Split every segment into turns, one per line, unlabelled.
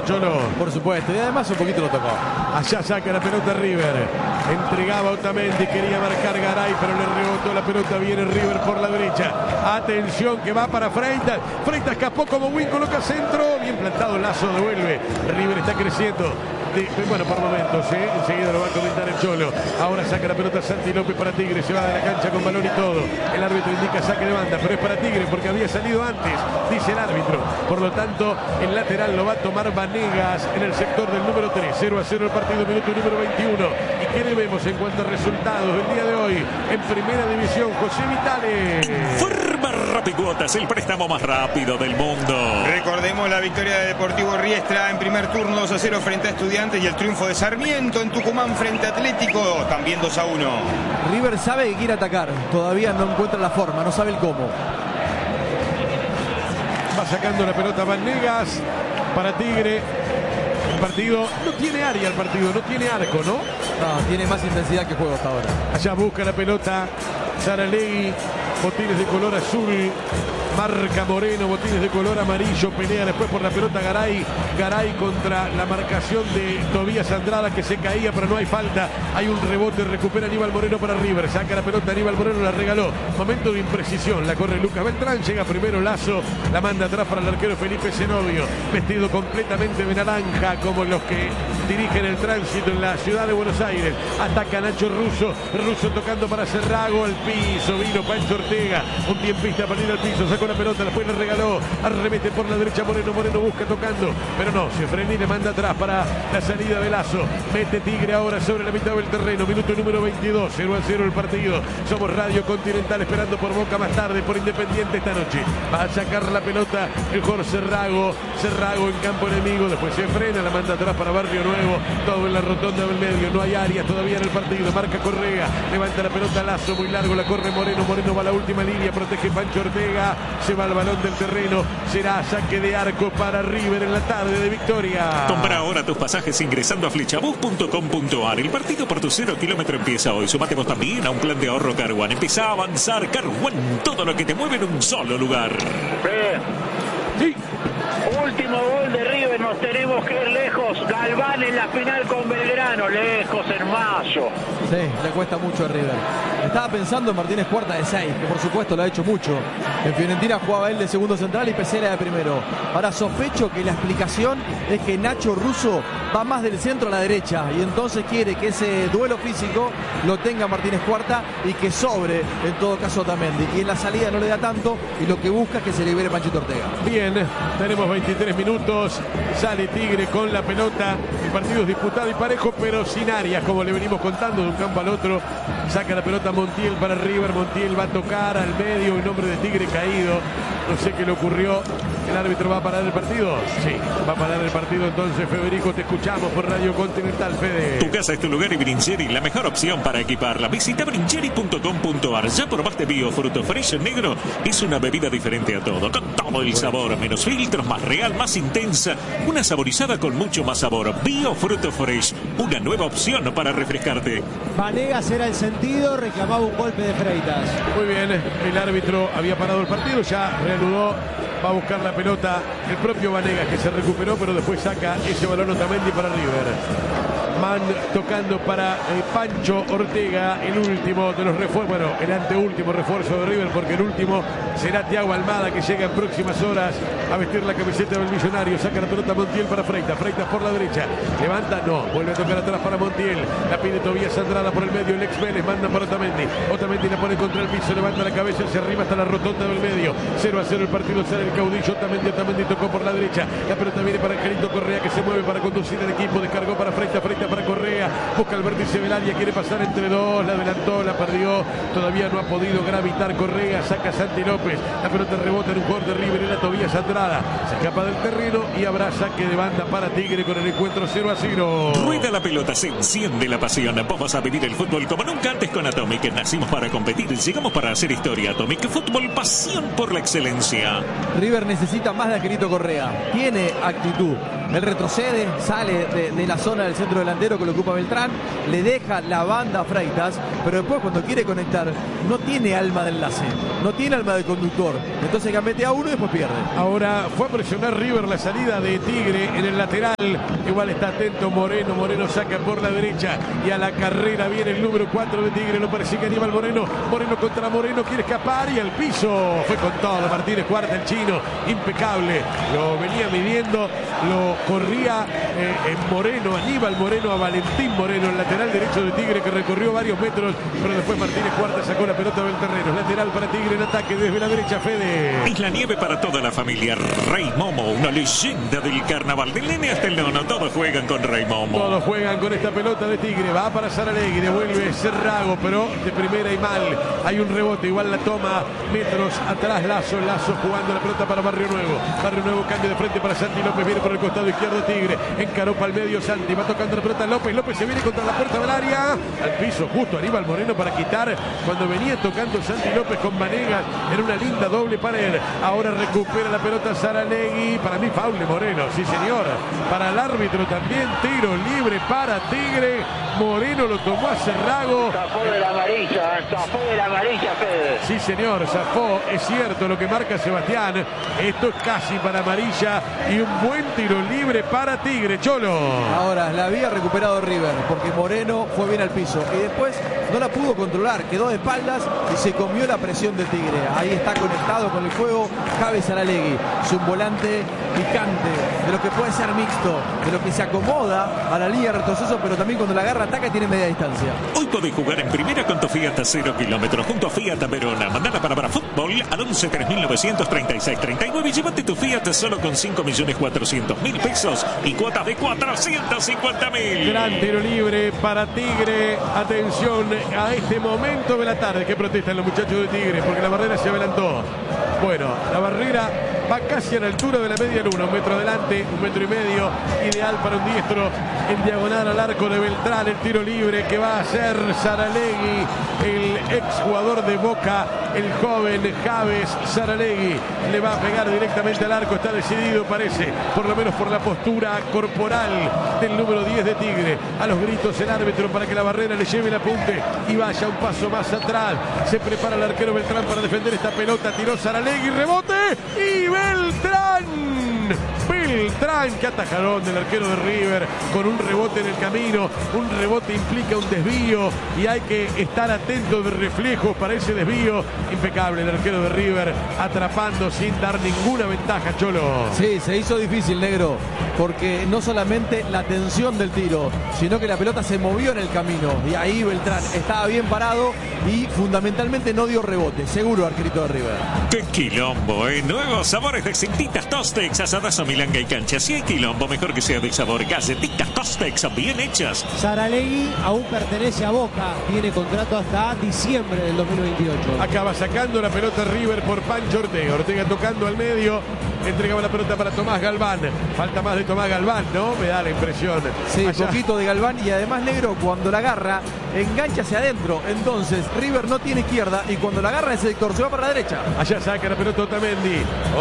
Cholo.
Por supuesto, y además un poquito lo tocó.
Allá saca la pelota River. Entregaba a Otamendi, quería marcar Garay, pero le rebotó la pelota. Viene River por la derecha. Atención que va para Freitas. Freitas escapó como Win, coloca centro. Bien plantado, Lazo devuelve. River está creciendo. Bueno, por momentos, enseguida lo va a comentar el Cholo. Ahora saca la pelota Santi López para Tigre, se va de la cancha con balón y todo. El árbitro indica saque de banda, pero es para Tigre porque había salido antes, dice el árbitro. Por lo tanto, el lateral lo va a tomar Vanegas en el sector del número 3. 0-0 el partido, minuto número 21. ¿Y qué le vemos en cuanto a resultados del día de hoy? En primera división, José Vitale.
Forma Rapicuotas, el préstamo más rápido del mundo.
Recordemos la victoria de Deportivo Riestra en primer turno 2-0 frente a Estudiantes y el triunfo de Sarmiento en Tucumán frente a Atlético, también 2-1.
River sabe que quiere atacar, todavía no encuentra la forma, no sabe el cómo.
Va sacando la pelota Vanegas para Tigre. El partido no tiene área, el partido no tiene arco, ¿no?
No, tiene más intensidad que juego hasta ahora.
Allá busca la pelota Saralegui, botines de color azul. Marca Moreno, botines de color amarillo, pelea después por la pelota Garay. Garay contra la marcación de Tobías Andrada, que se caía, pero no hay falta. Hay un rebote, recupera Aníbal Moreno para River. Saca la pelota Aníbal Moreno, la regaló. Momento de imprecisión, la corre Lucas Beltrán. Llega primero Lazo, la manda atrás para el arquero Felipe Zenobio. Vestido completamente de naranja, como los que dirigen el tránsito en la ciudad de Buenos Aires. Ataca Nacho Russo. Russo tocando para Cerrago. Al piso vino Pancho Ortega. Un tiempista para ir al piso. Sacó la pelota, después le regaló, arremete por la derecha Moreno, Moreno busca tocando, pero no, se frena y le manda atrás para la salida de Lazo. Mete Tigre ahora sobre la mitad del terreno, minuto número 22, 0-0 el partido. Somos Radio Continental esperando por Boca más tarde, por Independiente esta noche. Va a sacar la pelota el jugador Cerrago en campo enemigo, después se frena, la manda atrás para Barrio Nuevo, todo en la rotonda del medio, no hay área todavía en el partido, marca Correa, levanta la pelota Lazo, muy largo, la corre Moreno, Moreno va a la última línea, protege Pancho Ortega. Se va el balón del terreno. Será saque de arco para River en la tarde de victoria.
Compra ahora tus pasajes ingresando a flechabus.com.ar. El partido por tu 0 kilómetro empieza hoy. Sumate vos también a un plan de ahorro Car One. Empezá a avanzar Car One. Todo lo que te mueve en un solo lugar.
Sí.
Último gol de River, nos tenemos que ir lejos. Galván en la final con Belgrano, lejos en mayo.
Sí, le cuesta mucho a River. Estaba pensando en Martínez Cuarta de 6, que por supuesto lo ha hecho mucho. En Fiorentina jugaba él de segundo central y Pesela de primero. Ahora sospecho que la explicación es que Nacho Russo va más del centro a la derecha y entonces quiere que ese duelo físico lo tenga Martínez Cuarta y que sobre en todo caso Otamendi. Y en la salida no le da tanto y lo que busca es que se libere Panchito Ortega.
Bien, tenemos 23 minutos, sale Tigre con la pelota, el partido es disputado y parejo, pero sin áreas, como le venimos contando de un campo al otro. Saca la pelota Montiel para River, Montiel va a tocar al medio, en nombre de Tigre caído, no sé qué le ocurrió. ¿El árbitro va a parar el partido? Sí, va a parar el partido entonces. Federico, te escuchamos por Radio Continental, Fede.
Tu casa es tu lugar y Brincheri, la mejor opción para equiparla. Visita brincheri.com.ar. ¿Ya probaste Bio Fruto Fresh negro? Es una bebida diferente a todo, con todo el sabor, menos filtros, más real, más intensa. Una saborizada con mucho más sabor. Bio Fruto Fresh, una nueva opción para refrescarte.
Vanegas era el sentido, reclamaba un golpe de Freitas.
Muy bien, el árbitro había parado el partido, ya reanudó. Va a buscar la pelota el propio Vanegas, que se recuperó, pero después saca ese balón Otamendi para River. Man tocando para Pancho Ortega, el último de los refuerzos, bueno, el anteúltimo refuerzo de River, porque el último será Thiago Almada, que llega en próximas horas a vestir la camiseta del Millonario. Saca la pelota Montiel para Freitas, Freitas por la derecha, levanta, no, vuelve a tocar atrás para Montiel, la pide Tobías Andrada por el medio, el ex Vélez, manda para Otamendi, Otamendi la pone contra el piso, levanta la cabeza, se arriba hasta la rotonda del medio, 0-0 el partido, sale el caudillo, Otamendi tocó por la derecha, la pelota viene para Angelito Correa, que se mueve para conducir el equipo, descargó para Freitas para Correa, busca el vértice del área, quiere pasar entre dos, la adelantó, la perdió, todavía no ha podido gravitar Correa, saca Santi López, la pelota rebota en un jugador de River, era Tobías Andrada, se escapa del terreno y habrá saque de banda para Tigre con el encuentro 0-0.
Rueda la pelota, se enciende la pasión. Vamos a vivir el fútbol como nunca antes con Atomic. Nacimos para competir, llegamos para hacer historia. Atomic Fútbol, pasión por la excelencia.
River necesita más de Angelito Correa, tiene actitud, Él retrocede, sale de la zona del centro delantero que lo ocupa Beltrán, le deja la banda a Freitas, pero después cuando quiere conectar no tiene alma de enlace, no tiene alma de conductor, entonces gambetea uno y después pierde.
Ahora fue a presionar River la salida de Tigre en el lateral, igual está atento Moreno, Moreno saca por la derecha y a la carrera viene el número 4 de Tigre, lo persigue Aníbal Moreno, Moreno contra Moreno, quiere escapar y al piso, fue con todo Martínez Cuarta, el chino, impecable, lo venía midiendo, lo corría Moreno, Aníbal Moreno a Valentín Moreno, el lateral derecho de Tigre que recorrió varios metros, pero después Martínez Cuarta sacó la pelota del terreno, lateral para Tigre en ataque desde la derecha, Fede.
Es la nieve para toda la familia. Rey Momo, una leyenda del carnaval, del nene hasta el nono, todos juegan con Rey Momo.
Todos juegan con esta pelota de Tigre, va para Saralegui, devuelve Cerrago, pero de primera y mal, hay un rebote, igual la toma metros atrás Lazo jugando la pelota para Barrio Nuevo cambio de frente para Santi López, viene por el costado izquierdo Tigre, encaró para el medio Santi, va tocando la pelota López se viene contra la puerta del área, al piso justo Aníbal Moreno para quitar, cuando venía tocando Santi López con Vanegas, en una linda doble pared, ahora recupera la pelota Saralegui, para mí foul de Moreno, sí señor, para el árbitro también, tiro libre para Tigre, Moreno lo tomó a Cerrago.
Zafó de la amarilla, Fede.
Sí señor, zafó, es cierto lo que marca Sebastián, esto es casi para amarilla y un buen tiro libre para Tigre, Cholo.
Ahora, la había recuperado River, porque Moreno fue bien al piso y después no la pudo controlar, quedó de espaldas y se comió la presión del Tigre. Ahí está conectado con el juego Javi Saralegui, es un volante picante, de lo que puede ser mixto, de lo que se acomoda a la línea de retroceso, pero también cuando la agarra ataca tiene media distancia.
Hoy podés jugar en primera con tu Fiat a 0 kilómetros junto a Fiat Verona. Mandá la palabra fútbol al 11 3936 39 y llévate tu Fiat solo con 5.400.000 pesos y cuotas de 450.000.
Gran tiro libre para Tigre. Atención a este momento de la tarde que protestan los muchachos de Tigre porque la barrera se adelantó. Bueno, la barrera va casi a la altura de la media luna, 1 metro adelante, 1,5 metros, ideal para un diestro en diagonal al arco de Beltrán, el tiro libre que va a hacer Saralegui, el exjugador de Boca, el joven Javes Saralegui, le va a pegar directamente al arco, está decidido parece, por lo menos por la postura corporal del número 10 de Tigre, a los gritos el árbitro para que la barrera le lleve el apunte y vaya un paso más atrás, se prepara el arquero Beltrán para defender esta pelota, tiró Saralegui, rebote y Beltrán, que atajadón del arquero de River con un rebote en el camino, un rebote implica un desvío y hay que estar atento de reflejos para ese desvío, impecable el arquero de River atrapando sin dar ninguna ventaja, Cholo.
Sí, se hizo difícil, negro, porque no solamente la tensión del tiro, sino que la pelota se movió en el camino y ahí Beltrán estaba bien parado y fundamentalmente no dio rebote, seguro arquerito de River.
¡Qué quilombo, Nuevos sabores de galletitas Tostex, asadazo milanga y cancha. Si hay quilombo, mejor que sea de sabor. Galletitas Tostex, bien hechas.
Saralegui aún pertenece a Boca, tiene contrato hasta diciembre del 2028.
Acaba sacando la pelota River por Pancho Ortega. Ortega tocando al medio, entregaba la pelota para Tomás Galván. Falta más de Tomás Galván, ¿no? Me da la impresión.
Sí,
allá.
Poquito de Galván y además, negro, cuando la agarra, engancha hacia adentro. Entonces, River no tiene izquierda y cuando la agarra en ese sector se va para la derecha.
Allá saca la pelota Otamendi.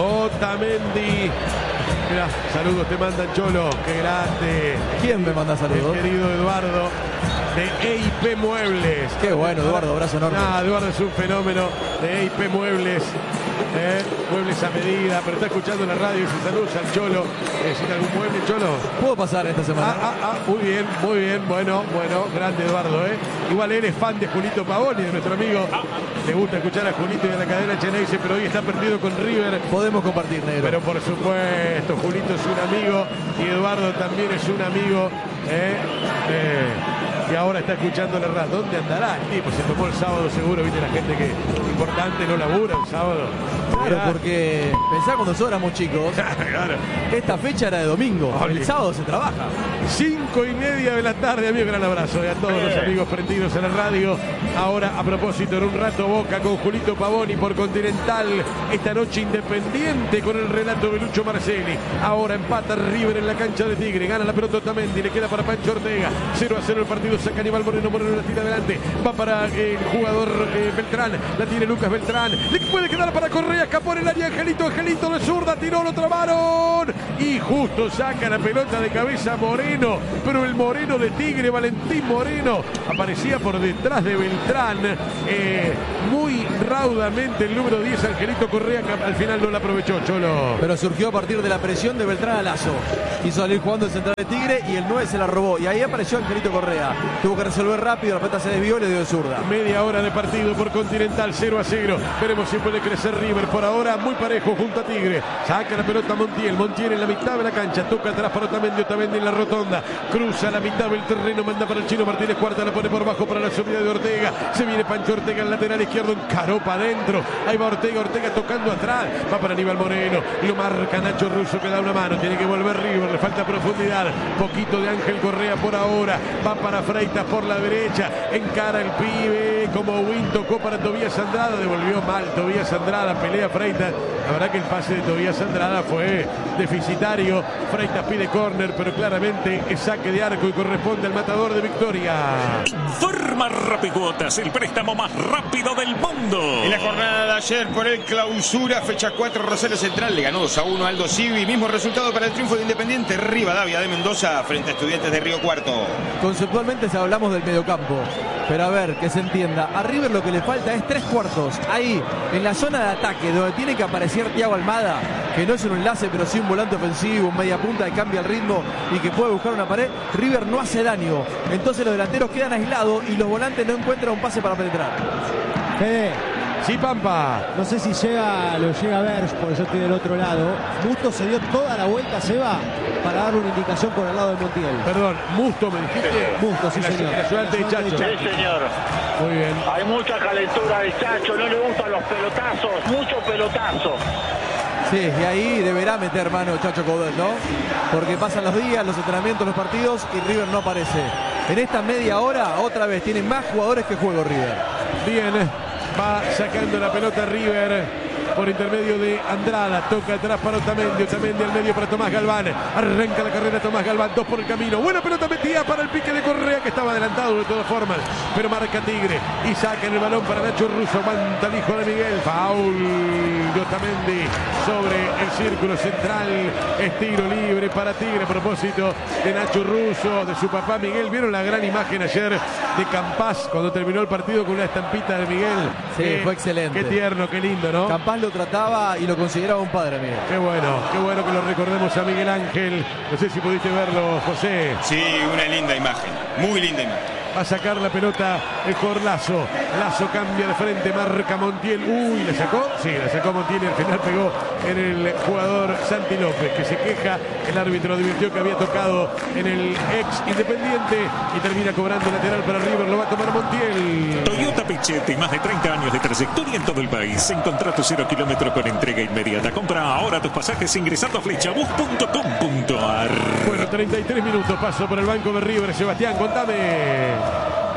Mirá, saludos te mandan, Cholo. Qué grande.
¿Quién me manda saludos?
El querido Eduardo de EIP Muebles.
Qué bueno, Eduardo, abrazo enorme.
Eduardo es un fenómeno de EIP Muebles. Muebles a medida, pero está escuchando la radio y se saludos al Cholo. ¿Necesita algún mueble, Cholo?
¿Puedo pasar esta semana?
Muy bien, bueno, grande Eduardo, Igual él es fan de Julito Pavoni, de nuestro amigo. Le gusta escuchar a Julito y a la cadena Cheneise, pero hoy está perdido con River.
Podemos compartir, negro.
Pero por supuesto, Julito es un amigo y Eduardo también es un amigo. Y ahora está escuchando la radio. ¿Dónde andará el tipo? Se tomó el sábado seguro, viste la gente que importante no labura el sábado.
Claro, porque pensá cuando nosotros éramos chicos,
claro.
Esta fecha era de domingo, el sábado se trabaja.
5:30 de la tarde, amigo, gran abrazo a todos los amigos prendidos a la radio. Ahora, a propósito, en un rato Boca con Julito Pavoni por Continental. Esta noche Independiente con el relato de Lucho Marcelli. Ahora empata River en la cancha de Tigre. Gana la pelota Otamendi, le queda para Pancho Ortega. 0-0 el partido, saca Aníbal Moreno. Moreno la tira adelante. Va para el jugador Beltrán. La tiene Lucas Beltrán. Le puede quedar para Correa, escapó en el área Angelito de zurda, tiró, lo tomaron y justo saca la pelota de cabeza Moreno, pero el Moreno de Tigre, Valentín Moreno, aparecía por detrás de Beltrán, muy raudamente el número 10 Angelito Correa, que al final no la aprovechó, Cholo.
Pero surgió a partir de la presión de Beltrán a Lazo. Quiso salir jugando el central de Tigre y el 9 se la robó. Y ahí apareció Angelito Correa. Tuvo que resolver rápido, la pelota se desvió y le dio de zurda.
Media hora de partido por Continental, 0-0. Veremos si puede crecer River. Por ahora muy parejo junto a Tigre. Saca la pelota Montiel. Montiel en la mitad de la cancha. Toca atrás para Otamendi. Otamendi en la rotonda. Cruza la mitad del terreno. Manda para el Chino Martínez. Cuarta la pone por bajo para la subida de Ortega. Se viene Pancho Ortega en lateral izquierdo. Encaró para adentro. Ahí va Ortega. Ortega tocando atrás. Va para Aníbal Moreno. Lo marca Nacho Russo que da una mano. Tiene que volver River. Le falta profundidad. Poquito de Ángel Correa por ahora. Va para Freitas por la derecha. Encara el pibe. Como Win tocó para Tobías Andrada. Devolvió mal Tobías Andrada. Pelea Freitas. La verdad que el pase de Tobías Andrada fue deficitario. Freitas pide córner, pero claramente es saque de arco y corresponde al matador de Victoria.
Forma Rapicuotas, el préstamo más rápido del mundo.
En la jornada de ayer por el clausura, fecha 4, Rosario Central le ganó 2-1 a Aldo Civi. Mismo resultado para el triunfo de Independiente Rivadavia de Mendoza frente a Estudiantes de Río Cuarto.
Conceptualmente si hablamos del mediocampo, pero a ver, que se entienda, a River lo que le falta es 3/4. Ahí, en la zona de ataque, donde tiene que aparecer Thiago Almada, que no es un enlace, pero sí un volante ofensivo, un media punta que cambia el ritmo y que puede buscar una pared. River no hace daño, entonces los delanteros quedan aislados y los volantes no encuentran un pase para penetrar.
Sí, Pampa.
No sé si lo llega a ver, porque yo estoy del otro lado. Musto se dio toda la vuelta, Seba, para darle una indicación por el lado de Montiel.
Perdón, Musto me dijiste.
Musto, sí, señor.
El ayudante de Chacho.
Sí, señor.
Muy bien.
Hay mucha calentura del Chacho, no le gustan los pelotazos, mucho pelotazo.
Sí, y ahí deberá meter mano Chacho Coudet, ¿no? Porque pasan los días, los entrenamientos, los partidos y River no aparece. En esta media hora, otra vez, tienen más jugadores que juego River.
Bien. Va sacando la pelota River por intermedio de Andrada. Toca atrás para Otamendi. Otamendi al medio para Tomás Galván. Arranca la carrera Tomás Galván. 2 por el camino. Buena pelota metida para el pique de Correa, que estaba adelantado de todas formas. Pero marca Tigre. Y saca el balón para Nacho Russo. Aguanta el hijo de Miguel. Foul de Otamendi sobre el círculo central. Es tiro libre para Tigre a propósito de Nacho Russo, de su papá Miguel. ¿Vieron la gran imagen ayer de Campás cuando terminó el partido con una estampita de Miguel?
Sí, fue excelente.
Qué tierno, qué lindo, ¿no?
Campás lo trataba y lo consideraba un padre, Miguel.
Qué bueno que lo recordemos a Miguel Ángel. No sé si pudiste verlo, José.
Sí, una linda imagen, muy linda imagen.
Va a sacar la pelota el jugador Lazo. Lazo cambia de frente, marca Montiel. Uy, ¿la sacó? Sí, la sacó Montiel y al final pegó en el jugador Santi López, que se queja. El árbitro advirtió que había tocado en el ex Independiente y termina cobrando lateral para River. Lo va a tomar Montiel.
Toyota Pichetti, más de 30 años de trayectoria en todo el país. Encontrá tu 0 kilómetros con entrega inmediata. Compra ahora tus pasajes ingresando a flechabus.com.ar.
Bueno, 33 minutos, paso por el banco de River. Sebastián, contame.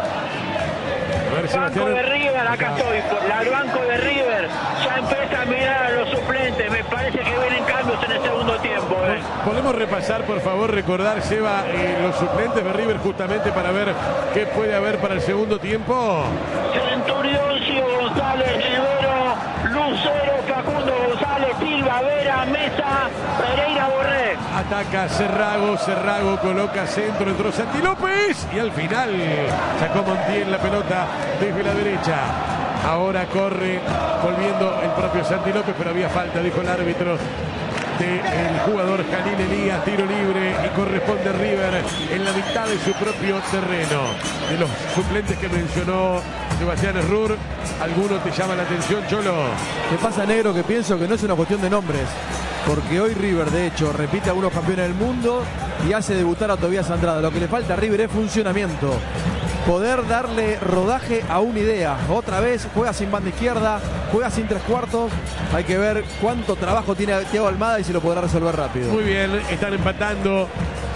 Banco de River, acá estoy, por el banco de River, ya empieza a mirar a los suplentes, me parece que vienen cambios en el segundo tiempo.
¿Podemos repasar, por favor, recordar, Seba, los suplentes de River justamente para ver qué puede haber para el segundo tiempo?
Centurión, Gio González, Rivero, Lucero, Facundo González, Silva, Vera, Mesa, Pereira, Borré.
Ataca Cerrago coloca centro, entró Santi López y al final sacó Montiel la pelota desde la derecha. Ahora corre volviendo el propio Santi López, pero había falta, dijo el árbitro, del jugador Jalil Elías. Tiro libre y corresponde a River en la mitad de su propio terreno. De los suplentes que mencionó Sebastián Errur, ¿alguno te llama la atención, Cholo?
¿Qué pasa, negro? Que pienso que no es una cuestión de nombres, porque hoy River, de hecho, repite a algunos campeones del mundo y hace debutar a Tobías Andrada. Lo que le falta a River es funcionamiento, poder darle rodaje a una idea. Otra vez juega sin banda izquierda, juega sin 3/4. Hay que ver cuánto trabajo tiene Thiago Almada y si lo podrá resolver rápido.
Muy bien, están empatando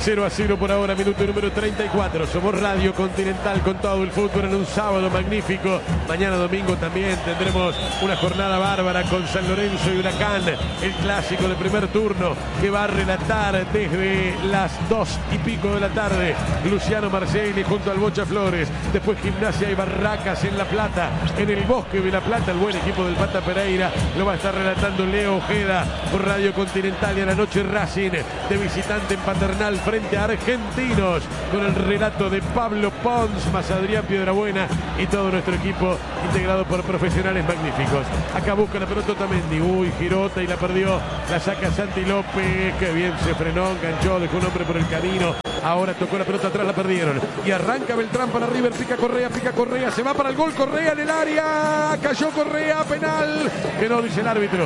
0-0 por ahora, minuto número 34. Somos Radio Continental con todo el fútbol en un sábado magnífico. Mañana domingo también tendremos una jornada bárbara con San Lorenzo y Huracán, el clásico de primer turno que va a relatar desde las 2:00 de la tarde Luciano Marcelli junto al Bocha Flores. Después Gimnasia y Barracas en La Plata, en el Bosque de La Plata. El buen equipo del Pata Pereira lo va a estar relatando Leo Ojeda por Radio Continental. Y a la noche Racing de visitante en Paternal frente a Argentinos con el relato de Pablo Pons más Adrián Piedrabuena y todo nuestro equipo integrado por profesionales magníficos. Acá busca la pelota Otamendi. Uy, girota y la perdió. La saca Santi López. Qué bien se frenó, enganchó, dejó un hombre por el camino. Ahora tocó la pelota atrás, la perdieron. Y arranca Beltrán para River. Pica Correa. Se va para el gol. Correa en el área. Cayó Correa. Penal. Que no dice el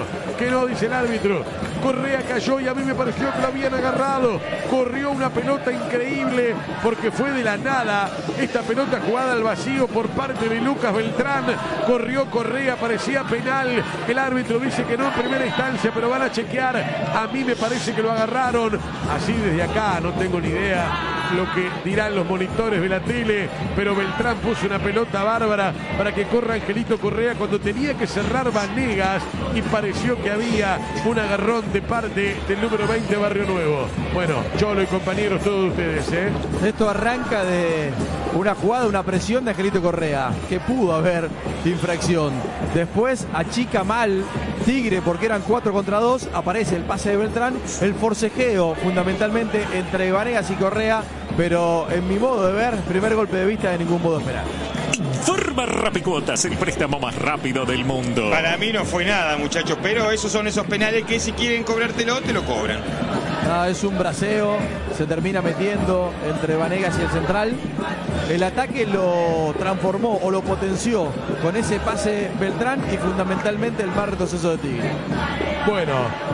árbitro. Correa cayó y a mí me pareció que lo habían agarrado. Corrió una pelota increíble porque fue de la nada. Esta pelota jugada al vacío por parte de Lucas Beltrán. Corrió Correa, parecía penal. El árbitro dice que no en primera instancia, pero van a chequear. A mí me parece que lo agarraron. Así desde acá no tengo ni idea lo que dirán los monitores de la tele, pero Beltrán puso una pelota bárbara para que corra Angelito Correa cuando tenía que cerrar Vanegas y pareció que había un agarrón de parte del número 20 Barrio Nuevo. Bueno, Cholo y compañeros, todos ustedes,
Esto arranca de una jugada, una presión de Angelito Correa, que pudo haber infracción. Después achica mal Tigre porque eran 4 contra 2, aparece el pase de Beltrán, el forcejeo fundamentalmente entre Vanegas y Correa, pero en mi modo de ver, primer golpe de vista de ningún modo esperar.
Informa Rapicuotas, el préstamo más rápido del mundo.
Para mí no fue nada, muchachos, pero esos son esos penales que si quieren cobrártelo, te lo cobran.
Es un braceo, se termina metiendo entre Vanegas y el central. El ataque lo transformó o lo potenció con ese pase Beltrán y fundamentalmente el mal retroceso de Tigre.
Bueno,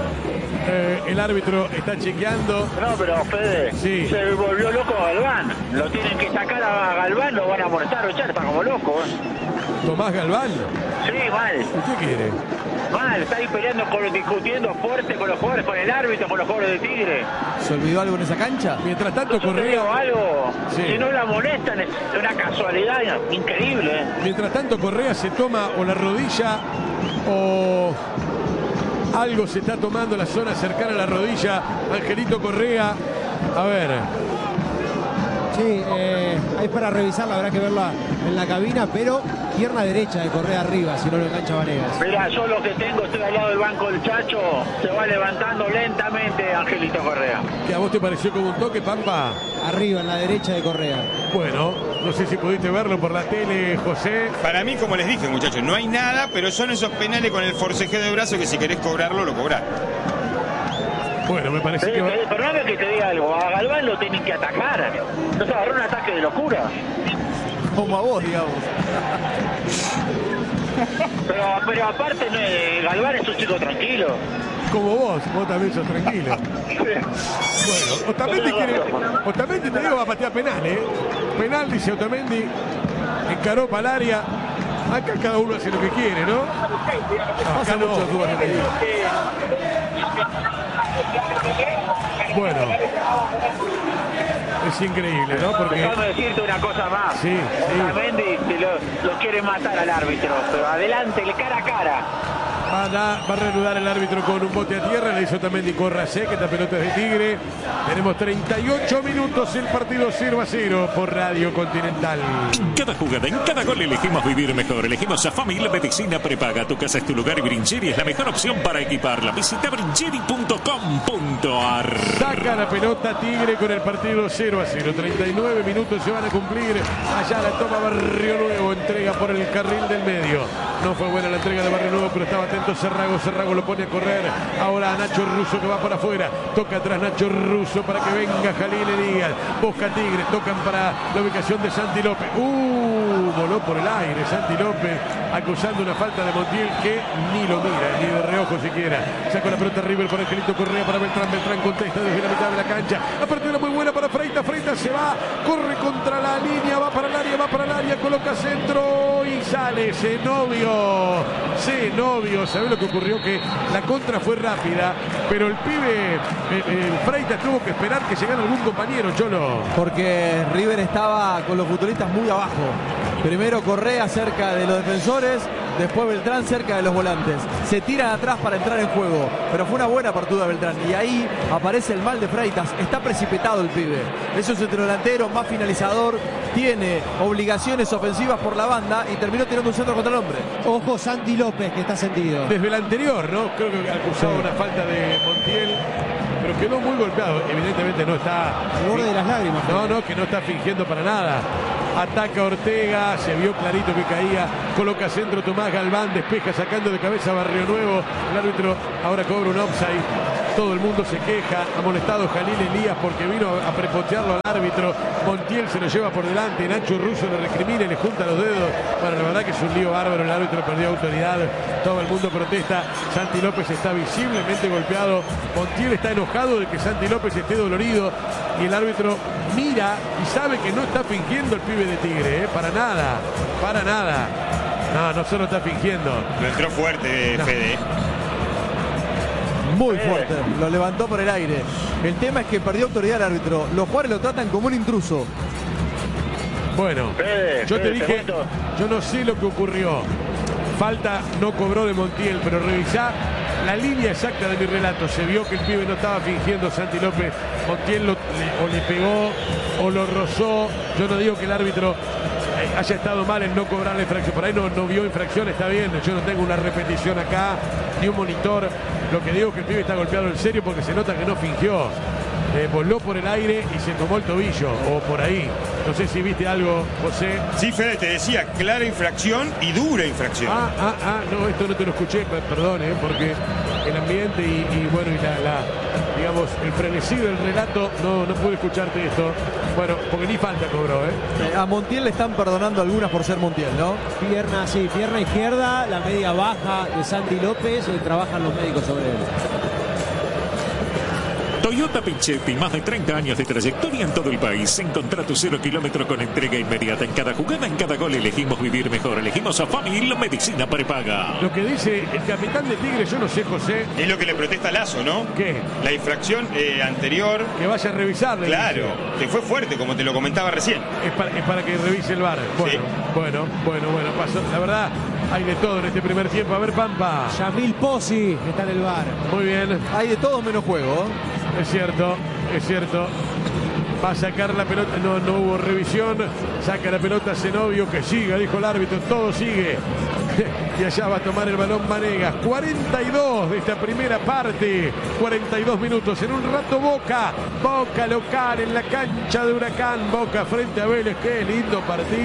el árbitro está chequeando.
No, pero Fede,
sí.
Se volvió loco Galván. Lo tienen que sacar a Galván, lo van a molestar o echar, está como loco.
Tomás Galván.
Sí, mal.
¿Qué quiere?
Mal, está ahí peleando, discutiendo fuerte con los jugadores, con el árbitro, con los jugadores de Tigre.
¿Se olvidó algo en esa cancha?
Mientras tanto
Yo te
Correa.
digo algo,
Sí.
si no la molestan es una casualidad increíble.
Mientras tanto Correa se toma o la rodilla o algo se está tomando en la zona cercana a la rodilla. Angelito Correa. A ver.
Sí, hay para revisarla, habrá que verla en la cabina, pero pierna derecha de Correa arriba, si no lo engancha Vanegas.
Mira, yo lo que tengo, estoy al lado del banco del Chacho, se va levantando lentamente Angelito Correa.
¿Que a vos te pareció como un toque, Pampa?
Arriba, en la derecha de Correa.
Bueno, no sé si pudiste verlo por la tele, José.
Para mí, como les dije, muchachos, no hay nada, pero son esos penales con el forcejeo de brazo que si querés cobrarlo, lo cobrás.
Bueno, me parece que...
Perdóname que te diga algo, a Galván lo tienen que atacar. No se agarró un ataque de locura.
Como a vos, digamos.
Pero aparte, Galván es un chico tranquilo.
Como vos también sos tranquilo. Bueno, Otamendi te digo va a patear penal, Penal, dice Otamendi. Encaró para el área. Acá cada uno hace lo que quiere, ¿no? Acá no. Bueno, es increíble, ¿no? Porque...
Déjame decirte una cosa más.
Sí.
Otamendi lo quiere matar al árbitro, pero adelante, cara a cara.
Va a reanudar el árbitro con un bote a tierra. Le dice Otamendi, córrase, que esta pelota es de Tigre. Tenemos 38 minutos, el partido 0-0 por Radio Continental.
En cada jugada, en cada gol elegimos vivir mejor. Elegimos a Family Medicina Prepaga. Tu casa es tu lugar y Brincheri es la mejor opción para equiparla. Visita brincheri.com.ar.
Saca la pelota Tigre con el partido 0-0. 39 minutos se van a cumplir. Allá la toma Barrio Nuevo. Entrega por el carril del medio. No fue buena la entrega de Barrio Nuevo, pero estaba atento Cerrago lo pone a correr. Ahora a Nacho Russo que va para afuera. Toca atrás Nacho Russo para que venga Jalil Elías. Busca Tigre. Tocan para la ubicación de Santi López. Voló por el aire Santi López, acusando una falta de Montiel que ni lo mira, ni de reojo siquiera. Sacó la pelota River para Angelito Correa, para Beltrán. Beltrán contesta desde la mitad de la cancha. Apertura muy buena para Freitas Freitas se va, corre contra la línea, va para el área, coloca centro y sale Zenobio. ¿Sabés lo que ocurrió? Que la contra fue rápida, pero el pibe Freitas tuvo que esperar que llegara algún compañero, Cholo.
Porque River estaba con los futbolistas muy abajo. Primero Correa cerca de los defensores, después Beltrán cerca de los volantes. Se tiran atrás para entrar en juego, pero fue una buena apertura de Beltrán. Y ahí aparece el mal de Freitas. Está precipitado el pibe. Es un centrodelantero más finalizador, tiene obligaciones ofensivas por la banda y terminó tirando un centro contra el hombre.
Ojo Santi López, que está sentido.
Desde el anterior, ¿no? Creo que acusaba una falta de Montiel, pero quedó muy golpeado. Evidentemente no está...
Al borde de las lágrimas.
No, que no está fingiendo para nada. Ataca Ortega, se vio clarito que caía, coloca centro Tomás Galván, despeja sacando de cabeza Barrio Nuevo. El árbitro ahora cobra un offside. Todo el mundo se queja, amonestado Jalil Elías porque vino a prepotearlo al árbitro. Montiel se lo lleva por delante, Nacho Russo le recrimina y le junta los dedos. Bueno, la verdad que es un lío bárbaro, el árbitro perdió autoridad, todo el mundo protesta. Santi López está visiblemente golpeado, Montiel está enojado de que Santi López esté dolorido y el árbitro mira y sabe que no está fingiendo el pibe de Tigre, para nada. No solo está fingiendo.
Lo entró fuerte, Fede.
Muy fuerte, lo levantó por el aire. El tema es que perdió autoridad el árbitro. Los jugadores lo tratan como un intruso.
Bueno, yo te dije, yo no sé lo que ocurrió. Falta no cobró de Montiel, pero revisá la línea exacta de mi relato. Se vio que el pibe no estaba fingiendo Santi López. Montiel o le pegó o lo rozó. Yo no digo que el árbitro haya estado mal en no cobrar la infracción. Por ahí no vio infracción, está bien. Yo no tengo una repetición acá, ni un monitor. Lo que digo es que el pibe está golpeado en serio porque se nota que no fingió. Voló por el aire y se tomó el tobillo, o por ahí. No sé si viste algo, José.
Sí, Fede, te decía, clara infracción y dura infracción.
No, esto no te lo escuché, perdón, porque el ambiente y bueno, y digamos, el frenesí del relato, no pude escucharte esto. Bueno, porque ni falta cobró,
A Montiel le están perdonando algunas por ser Montiel, ¿no?
Pierna izquierda, la media baja de Santi López, trabajan los médicos sobre él.
Toyota Pichetti, más de 30 años de trayectoria en todo el país. Encontrá tu 0 kilómetro con entrega inmediata. En cada jugada, en cada gol, elegimos vivir mejor. Elegimos a Family Medicina Prepaga.
Lo que dice el capitán de Tigre, yo no sé, José.
Es lo que le protesta a Lazo, ¿no?
¿Qué?
La infracción anterior.
Que vaya a revisarle.
Claro, que fue fuerte, como te lo comentaba recién.
Es para que revise el VAR. Bueno, pasó. La verdad, hay de todo en este primer tiempo. A ver, Pampa.
Yamil Pozzi está en el VAR.
Muy bien.
Hay de todo menos juego.
Es cierto. Va a sacar la pelota, no hubo revisión. Saca la pelota Zenobio, que siga, dijo el árbitro, todo sigue. Y allá va a tomar el balón Vanegas. 42 de esta primera parte. 42 minutos. En un rato Boca local en la cancha de Huracán. Boca frente a Vélez. Qué lindo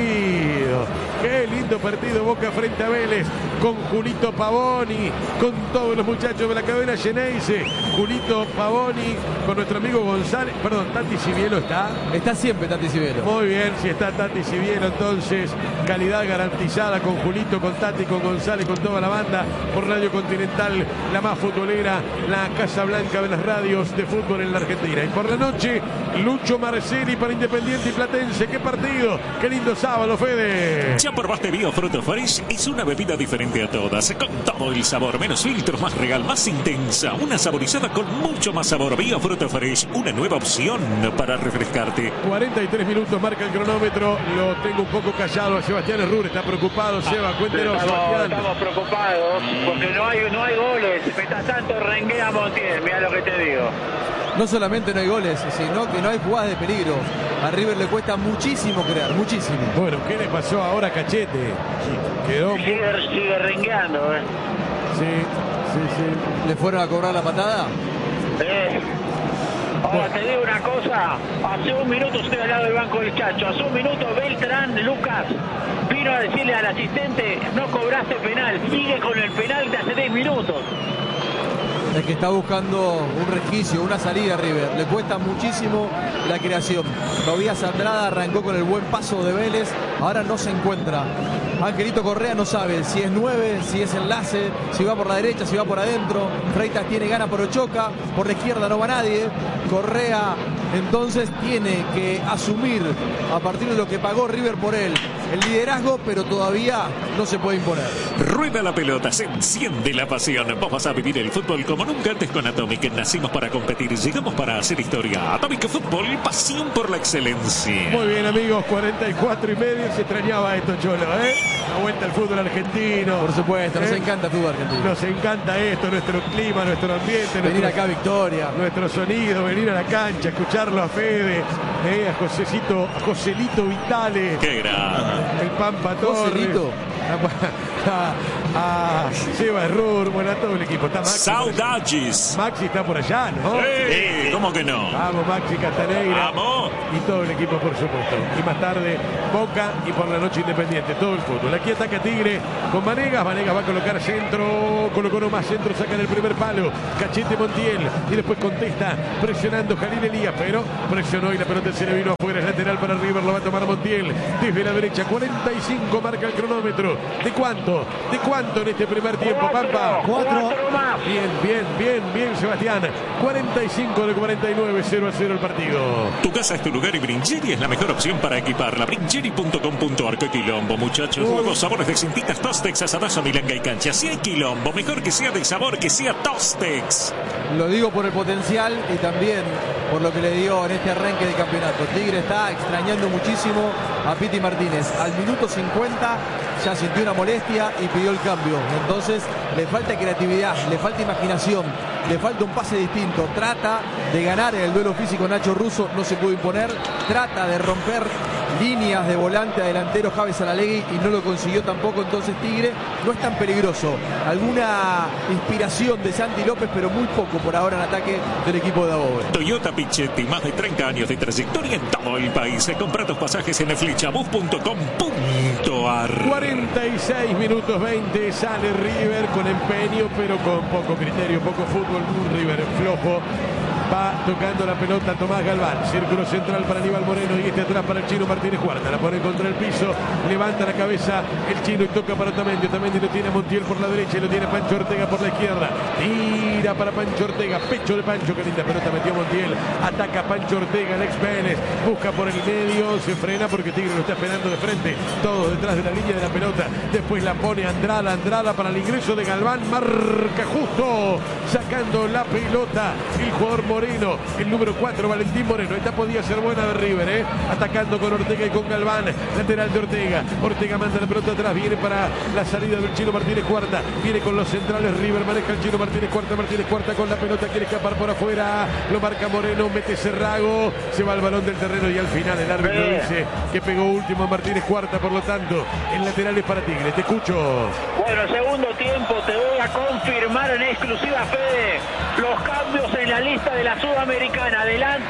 partido Boca frente a Vélez. Con Julito Pavoni, con todos los muchachos de la cadena Geneise. Julito Pavoni, con nuestro amigo González. Perdón, Tati Civielo está.
Está siempre Tati Civielo.
Muy bien, si está Tati Civielo, entonces calidad garantizada con Julito, con Tati, con González, con toda la banda. Por Radio Continental, la más futbolera, la Casa Blanca de las radios de fútbol en la Argentina. Y por la noche, Lucho Marcelli para Independiente y Platense. ¡Qué partido! ¡Qué lindo sábado, Fede!
¿Ya probaste Biofruto Fresh? Es una bebida diferente a todas, con todo el sabor, menos filtros, más real, más intensa, una saborizada con mucho más sabor. Biofruto Fresh, una nueva opción para refrescarte.
43 minutos marca el cronómetro. Lo tengo un poco callado a Sebastián Herrur, está preocupado. Seba, cuéntenos, Sebastián.
Estamos preocupados porque no hay goles. Mientras tanto renguea Montiel, mira lo que te digo.
No solamente no hay goles, sino que no hay jugadas de peligro. A River le cuesta muchísimo crear, muchísimo.
Bueno, ¿qué le pasó ahora a Cachete? Quedó
sigue rengueando,
Sí. ¿Le fueron a cobrar la patada?
Ahora te digo una cosa, hace un minuto estoy al lado del banco del Chacho, hace un minuto Beltrán Lucas vino a decirle al asistente, no cobraste penal, sigue con el penal de hace 10 minutos.
Es que está buscando un resquicio, una salida River. Le cuesta muchísimo la creación. Tobías Andrada arrancó con el buen paso de Vélez. Ahora no se encuentra. Angelito Correa no sabe si es 9, si es enlace, si va por la derecha, si va por adentro. Freitas tiene gana por Ochoca. Por la izquierda no va nadie. Correa entonces tiene que asumir, a partir de lo que pagó River por él, el liderazgo, pero todavía no se puede imponer.
Rueda la pelota, se enciende la pasión. Vos vas a vivir el fútbol como nunca antes con Atomic. Nacimos para competir, llegamos para hacer historia. Atomic Fútbol, pasión por la excelencia.
Muy bien, amigos, 44:30. Se extrañaba esto, Cholo, ¿eh? La vuelta al fútbol argentino.
Por supuesto, nos encanta el fútbol argentino.
Nos encanta esto, nuestro clima, nuestro ambiente.
Venir acá a Victoria.
Nuestro sonido, venir a la cancha, escucharlo a Fede, a Joselito Vitale.
¡Qué gran!
El Pampa Torres.
Joselito.
A Seba Error, bueno, a todo el equipo. Está Maxi.
Saudades.
Maxi está por allá, ¿no?
¿Cómo que no?
Vamos, Maxi Castaneira.
¡Vamos!
Y todo el equipo, por supuesto. Y más tarde, Boca y por la noche Independiente. Todo el fútbol. Aquí ataca Tigre con Vanegas. Vanegas va a colocar centro. Colocó nomás centro, saca en el primer palo. Cachete Montiel. Y después contesta presionando Jalil Elías. Pero presionó y la pelota se le vino afuera. Es lateral para River. Lo va a tomar Montiel. Desde la derecha. 45 marca el cronómetro. ¿De cuánto? ¿De cuánto en este primer tiempo, Pampa?
4.
Bien, Sebastián. 45 de 49, 0-0 el partido.
Tu casa es tu lugar y Brincheri es la mejor opción para equiparla. Brincheri.com.ar. ¡Qué quilombo, muchachos! Nuevos sabores de cintitas Tostex, asadazo, milanga y cancha. Si hay quilombo, mejor que sea de sabor, que sea Tostex.
Lo digo por el potencial y también por lo que le dio en este arranque de campeonato. Tigre está extrañando muchísimo a Piti Martínez. Al minuto 50 ya sintió una molestia y pidió el cambio. Entonces le falta creatividad, le falta imaginación, le falta un pase distinto. Trata de ganar en el duelo físico Nacho Russo, no se pudo imponer. Trata de romper líneas de volante a delantero Javi Saralegui y no lo consiguió tampoco. Entonces Tigre no es tan peligroso. Alguna inspiración de Santi López, pero muy poco por ahora en ataque del equipo de Abobe.
Toyota Pichetti, más de 30 años de trayectoria en todo el país. Compra tus pasajes en flechabus.com.ar.
46 minutos 20, sale River con empeño, pero con poco criterio, poco fútbol. Un River flojo. Va tocando la pelota Tomás Galván. Círculo central para Aníbal Moreno y atrás para el Chino Martínez Cuarta. La pone contra el piso. Levanta la cabeza el Chino y toca para Otamendi. Otamendi lo tiene a Montiel por la derecha y lo tiene Pancho Ortega por la izquierda. Tira para Pancho Ortega. Pecho de Pancho. Qué linda pelota metió Montiel. Ataca Pancho Ortega, el ex Vélez. Busca por el medio. Se frena porque Tigre lo está esperando de frente. Todo detrás de la línea de la pelota. Después la pone Andrada. Andrada para el ingreso de Galván. Marca justo. Sacando la pelota. El jugador Moreno, el número 4, Valentín Moreno. Esta podía ser buena de River, atacando con Ortega y con Galván. Lateral de Ortega. Ortega manda la pelota atrás. Viene para la salida del Chino Martínez Cuarta. Viene con los centrales. River maneja el Chino Martínez Cuarta. Martínez Cuarta con la pelota. Quiere escapar por afuera. Lo marca Moreno. Mete Cerrago. Se va al balón del terreno y al final el árbitro dice que pegó último a Martínez Cuarta. Por lo tanto, el lateral es para Tigre. Te escucho.
Bueno, segundo tiempo, te voy a confirmar en exclusiva, Fede, los cambios en la lista de la Sudamericana. Adelanto,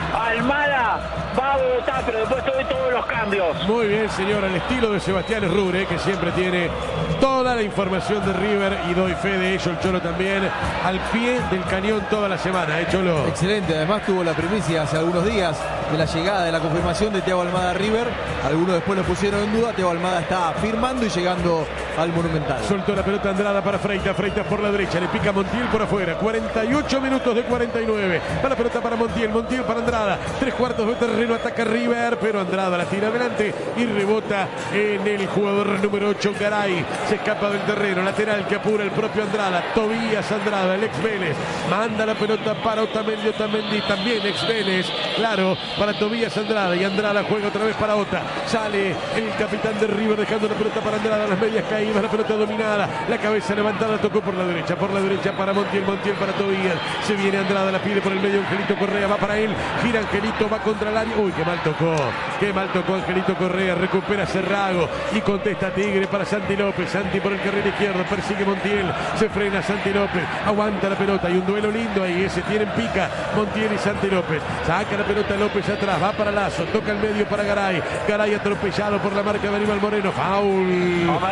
Almada va a votar, pero después te doy todos los cambios.
Muy bien, señor, al estilo de Sebastián Errure, que siempre tiene toda la información de River y doy fe de ello, el Cholo también, al pie del cañón toda la semana, Cholo.
Excelente, además tuvo la primicia hace algunos días de la llegada, de la confirmación de Thiago Almada a River. Algunos después lo pusieron en duda. Thiago Almada está firmando y llegando al Monumental.
Soltó la pelota Andrada para Freitas. Freitas por la derecha, le pica Montiel por afuera. 48 minutos de 49. Va la pelota para Montiel. Montiel para Andrada. 3/4 de terreno, ataca River, pero Andrada la tira adelante y rebota en el jugador número 8, Garay. Se escapa del terreno, lateral que apura el propio Andrada. Tobías Andrada, el ex Vélez. Manda la pelota para Otamendi. Otamendi también ex Vélez. Claro, para Tobías Andrada. Y Andrada juega otra vez para Ota. Sale el capitán de River dejando la pelota para Andrada. Las medias caídas, la pelota dominada. La cabeza levantada, tocó por la derecha. Por la derecha para Montiel. Montiel para Tobías. Se viene Andrada, la pide por el medio. Angelito Correa va para él. Gira Angelito, va contra el área. Uy, qué mal tocó. Qué mal tocó Angelito Correa. Recupera Cerrago y contesta Tigre para Santi López. Santi por el carril izquierdo. Persigue Montiel. Se frena Santi López. Aguanta la pelota. Hay un duelo lindo ahí. Ese tienen pica. Montiel y Santi López. Saca la pelota López atrás. Va para Lazo. Toca el medio para Garay. Garay atropellado por la marca de Aníbal Moreno. Foul.
Amarilla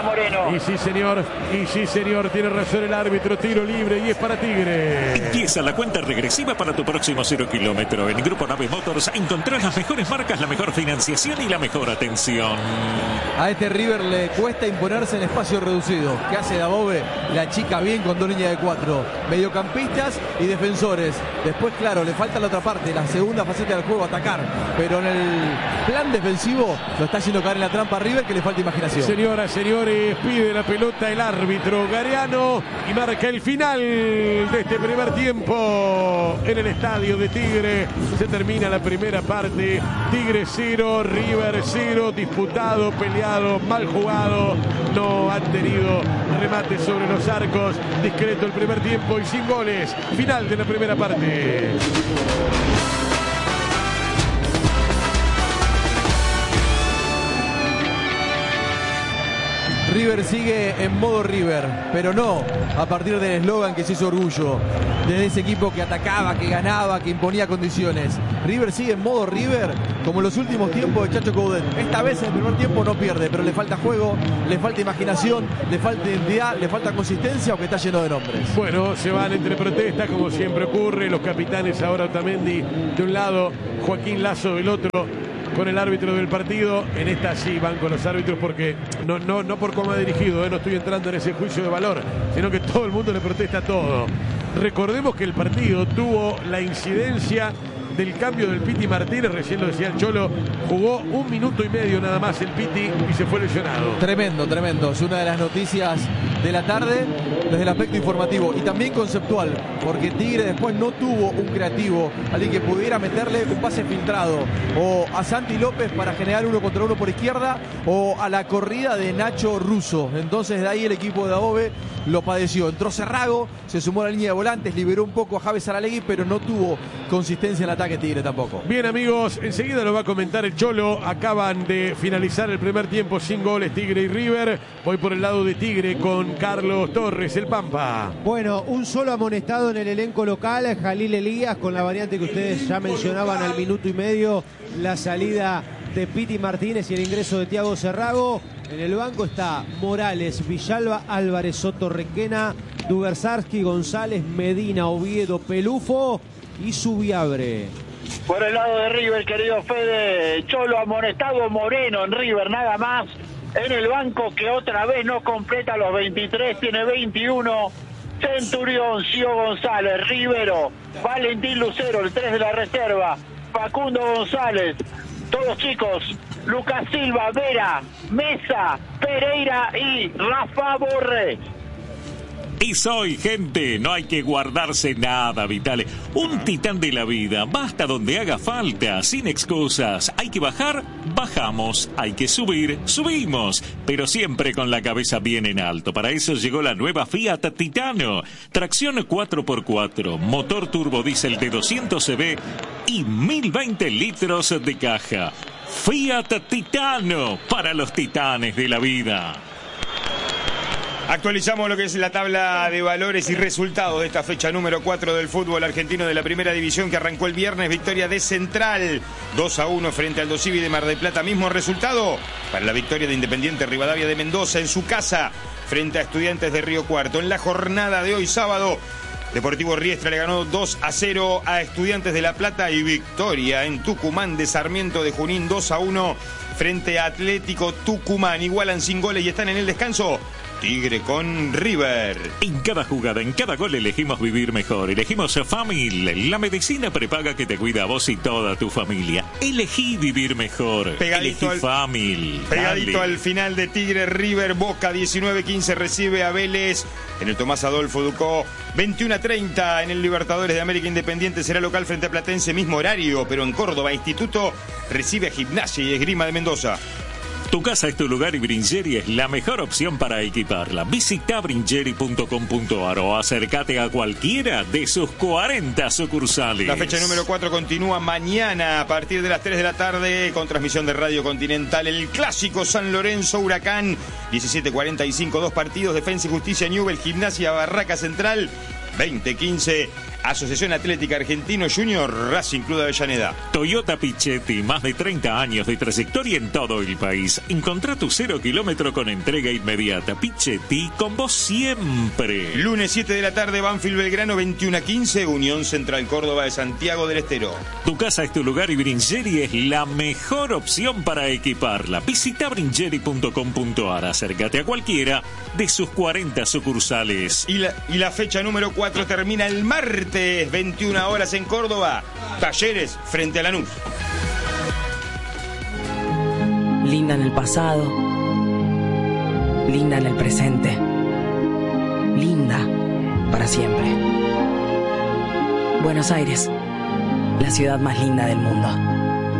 para Moreno.
Y sí, señor, tiene razón el árbitro. Tiro libre y es para Tigre.
Empieza la cuenta regresiva para tu próximo 0 kilómetro. En Grupo Nave Motors encontrás las mejores marcas, la mejor financiación y la mejor atención.
A este River le cuesta imponerse en espacio reducido. ¿Qué hace Dabove? La chica bien con 2 líneas de 4. Mediocampistas y defensores. Después, claro, le falta la otra parte, la segunda faceta del juego, atacar. Pero en el plan defensivo lo está haciendo caer en la trampa a River, que le falta imaginación.
Señoras, señores, pide la pelota el árbitro Gariano y marca el final de este primer tiempo en el estadio de Tigre. Se termina la primera parte. Tigre 0, River 0, disputado, peleado, mal jugado. No han tenido remates sobre los arcos. Discreto el primer tiempo y sin goles. Final de la primera parte.
River sigue en modo River, pero no a partir del eslogan que se hizo orgullo, de ese equipo que atacaba, que ganaba, que imponía condiciones. River sigue en modo River como en los últimos tiempos de Chacho Coudet. Esta vez en el primer tiempo no pierde, pero le falta juego, le falta imaginación, le falta identidad, le falta consistencia, aunque está lleno de nombres.
Bueno, se van entre protestas como siempre ocurre. Los capitanes ahora Otamendi de un lado, Joaquín Lazo del otro, con el árbitro del partido. En esta sí van con los árbitros porque no por cómo ha dirigido, no estoy entrando en ese juicio de valor, sino que todo el mundo le protesta todo. Recordemos que el partido tuvo la incidencia del cambio del Piti Martínez, recién lo decía el Cholo, jugó 1 minuto y medio nada más el Piti y se fue lesionado.
Tremendo, tremendo. Es una de las noticias de la tarde desde el aspecto informativo y también conceptual, porque Tigre después no tuvo un creativo, alguien que pudiera meterle un pase filtrado o a Santi López para generar 1 contra 1 por izquierda o a la corrida de Nacho Russo. Entonces de ahí el equipo de Dabove lo padeció. Entró Cerrago, se sumó a la línea de volantes, liberó un poco a Javes Saralegui, pero no tuvo consistencia en el ataque Tigre tampoco.
Bien, amigos, enseguida lo va a comentar el Cholo. Acaban de finalizar el primer tiempo sin goles Tigre y River. Voy por el lado de Tigre con Carlos Torres, el Pampa.
Bueno, un solo amonestado en el elenco local, Jalil Elías, con la variante que ustedes ya mencionaban al minuto y medio, la salida de Piti Martínez y el ingreso de Thiago Cerrago. En el banco está Morales, Villalba, Álvarez, Soto, Requena, Dubersarski, González, Medina, Oviedo, Pelufo y Subiabre.
Por el lado de River, querido Fede, Cholo amonestado, Moreno en River, nada más. En el banco, que otra vez no completa los 23, tiene 21. Centurión, Cio González, Rivero, Valentín Lucero, el 3 de la reserva, Facundo González, todos chicos, Lucas Silva, Vera, Mesa, Pereira y Rafa Borré.
Y soy, gente, no hay que guardarse nada, Vitale. Un titán de la vida, basta donde haga falta, sin excusas. Hay que bajar, bajamos. Hay que subir, subimos. Pero siempre con la cabeza bien en alto. Para eso llegó la nueva Fiat Titano. Tracción 4x4, motor turbodiesel de 200 cb y 1020 litros de caja. Fiat Titano, para los titanes de la vida.
Actualizamos lo que es la tabla de valores y resultados de esta fecha número 4 del fútbol argentino de la primera división, que arrancó el viernes. Victoria de Central 2-1 frente al Aldo Civi de Mar del Plata. Mismo resultado para la victoria de Independiente Rivadavia de Mendoza en su casa frente a Estudiantes de Río Cuarto. En la jornada de hoy sábado, Deportivo Riestra le ganó 2-0 a Estudiantes de La Plata, y victoria en Tucumán de Sarmiento de Junín 2-1 frente a Atlético Tucumán. Igualan sin goles y están en el descanso Tigre con River.
En cada jugada, en cada gol elegimos vivir mejor. Elegimos Famil, la medicina prepaga que te cuida a vos y toda tu familia. Elegí vivir mejor.
Pegadito
Elegí Famil.
Pegadito
Dale.
al final de Tigre River. Boca 19-15 recibe a Vélez en el Tomás Adolfo Ducó. 21-30 en el Libertadores de América. Independiente será local frente a Platense, mismo horario, pero en Córdoba. Instituto recibe a Gimnasia y Esgrima de Mendoza.
Tu casa es tu lugar y Bringeri es la mejor opción para equiparla. Visita bringeri.com.ar o acércate a cualquiera de sus 40 sucursales.
La fecha número 4 continúa mañana a partir de las 3 de la tarde con transmisión de Radio Continental. El clásico San Lorenzo Huracán, 17:45, 2 partidos, Defensa y Justicia Newell, Gimnasia Barraca Central, 20:15 Asociación Atlética Argentino Junior, Racing Club de Avellaneda.
Toyota Pichetti, más de 30 años de trayectoria en todo el país. Encontrá tu 0 kilómetro con entrega inmediata. Pichetti, con vos siempre.
Lunes 7 de la tarde, Banfield Belgrano 21-15, Unión Central Córdoba de Santiago del Estero.
Tu casa es tu lugar y Bringeri es la mejor opción para equiparla. Visita bringeri.com.ar, acércate a cualquiera de sus 40 sucursales.
Y la fecha número 4 termina el martes, 21 horas en Córdoba. Talleres frente a Lanús.
Linda en el pasado, linda en el presente, linda para siempre. Buenos Aires, la ciudad más linda del mundo.